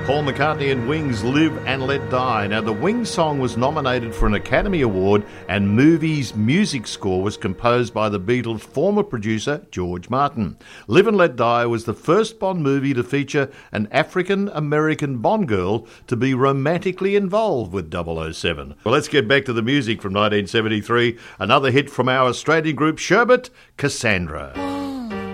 Paul McCartney and Wings, Live and Let Die. Now, the Wings song was nominated for an Academy Award, and movie's music score was composed by the Beatles' former producer, George Martin. Live and Let Die was the first Bond movie to feature an African-American Bond girl to be romantically involved with 007. Well, let's get back to the music from 1973. Another hit from our Australian group, Sherbet, Cassandra.